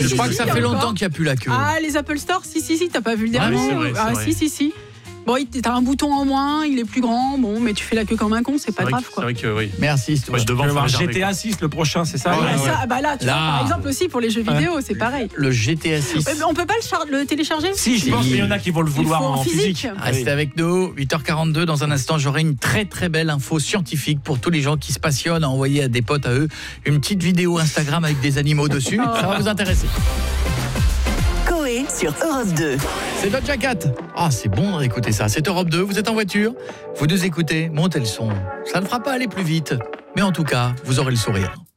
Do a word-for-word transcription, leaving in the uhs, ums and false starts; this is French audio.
je crois que ça fait longtemps qu'il n'y a plus la queue. Ah, les Apple Store, si, si, si, t'as pas vu le dernier. Ah, c'est vrai, c'est ah vrai. si, si, si. Bon, t'as un bouton en moins, il est plus grand, bon, mais tu fais la queue comme un con, c'est pas vrai grave, que- quoi. C'est vrai que oui. Merci, Stouff. Moi, je Je devais vais en voir faire G T A six le prochain, c'est ça Ah, ouais, ça, bah là, tu Là. vois, par exemple aussi pour les jeux vidéo, c'est pareil. Le G T A six. Ouais, mais on peut pas le, char- le télécharger? Si, je pense qu'il y en a qui vont le Il vouloir faut en en physique. physique. Restez avec nous, huit heures quarante-deux. Dans un instant, j'aurai une très très belle info scientifique pour tous les gens qui se passionnent à envoyer à des potes à eux une petite vidéo Instagram avec des animaux dessus. Ça va vous intéresser. Coé sur Europe deux. C'est Doja Cat. Ah, c'est bon d'écouter ça. C'est Europe deux, vous êtes en voiture, vous nous écoutez, montez le son. Ça ne fera pas aller plus vite, mais en tout cas, vous aurez le sourire.